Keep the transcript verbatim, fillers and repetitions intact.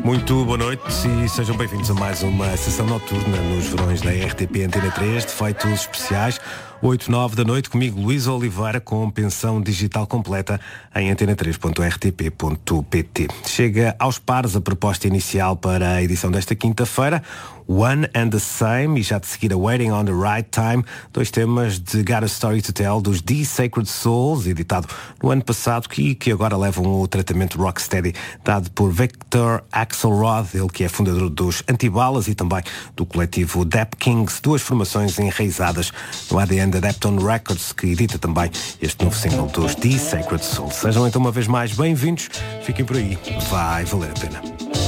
Muito boa noite e sejam bem-vindos a mais uma sessão noturna nos verões da R T P Antena três, de feitos especiais, oito, nove da noite, comigo Luís Oliveira, com pensão digital completa em antena três ponto r t p ponto p t. Chega aos pares a proposta inicial para a edição desta quinta-feira, One and the Same, e já de seguida Waiting on the Right Time, dois temas de Got a Story to Tell dos The Sacred Souls, editado no ano passado, que, que agora levam o tratamento Rocksteady dado por Victor Axelrod, ele que é fundador dos Antibalas e também do coletivo Dap Kings, duas formações enraizadas no A D N da Daptone Records, que edita também este novo single dos The Sacred Souls. Sejam então uma vez mais bem-vindos, fiquem por aí, vai valer a pena.